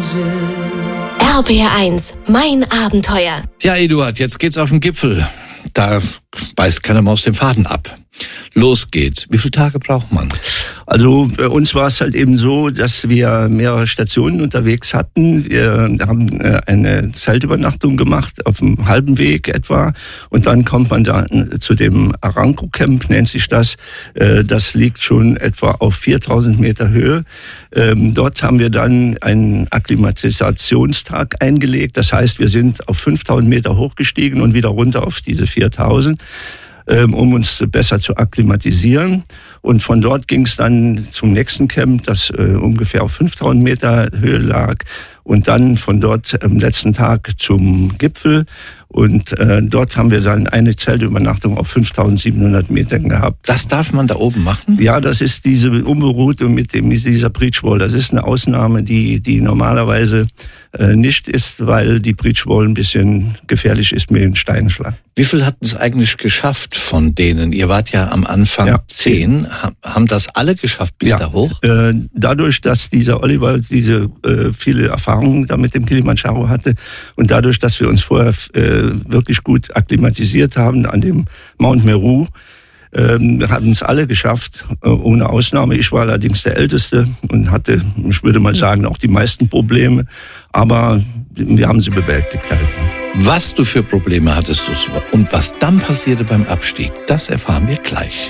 RBR1, mein Abenteuer. Ja, Eduard, jetzt geht's auf den Gipfel. Da beißt keine Maus den Faden ab. Los geht's. Wie viele Tage braucht man? Also bei uns war es halt eben so, dass wir mehrere Stationen unterwegs hatten. Wir haben eine Zeltübernachtung gemacht, auf dem halben Weg etwa. Und dann kommt man da zu dem Aranco Camp, nennt sich das. Das liegt schon etwa auf 4000 Meter Höhe. Dort haben wir dann einen Akklimatisationstag eingelegt. Das heißt, wir sind auf 5000 Meter hochgestiegen und wieder runter auf diese 4000. Um uns besser zu akklimatisieren. Und von dort ging es dann zum nächsten Camp, das ungefähr auf 5000 Meter Höhe lag. Und dann von dort am letzten Tag zum Gipfel. Und dort haben wir dann eine Zeltübernachtung auf 5700 Metern gehabt. Das darf man da oben machen? Ja, das ist diese Umberoute mit dieser Breach Wall. Das ist eine Ausnahme, die normalerweise nicht ist, weil die Breach Wall ein bisschen gefährlich ist mit dem Steinschlag. Wie viel hatten es eigentlich geschafft von denen? Ihr wart ja am Anfang 10. Haben das alle geschafft bis da hoch? Dadurch, dass dieser Oliver diese viele Erfahrungen da mit dem Kilimanjaro hatte und dadurch, dass wir uns vorher wirklich gut akklimatisiert haben an dem Mount Meru, hatten es alle geschafft, ohne Ausnahme. Ich war allerdings der Älteste und hatte, ich würde mal sagen, auch die meisten Probleme. Aber wir haben sie bewältigt halt. Was du für Probleme hattest und was dann passierte beim Abstieg, das erfahren wir gleich.